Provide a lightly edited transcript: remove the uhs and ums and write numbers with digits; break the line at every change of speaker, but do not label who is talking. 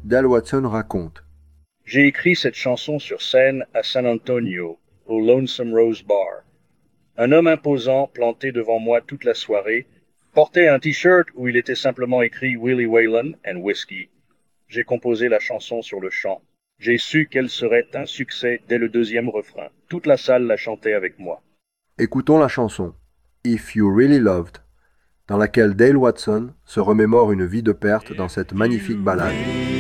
Dale Watson raconte.
J'ai écrit cette chanson sur scène à San Antonio, au Lonesome Rose Bar. Un homme imposant, planté devant moi toute la soirée, portait un t-shirt où il était simplement écrit Willie Whalen and Whiskey. J'ai composé la chanson sur le chant. J'ai su qu'elle serait un succès dès le deuxième refrain. Toute la salle la chantait avec moi.
Écoutons la chanson If You Really Loved, dans laquelle Dale Watson se remémore une vie de perte dans cette magnifique ballade.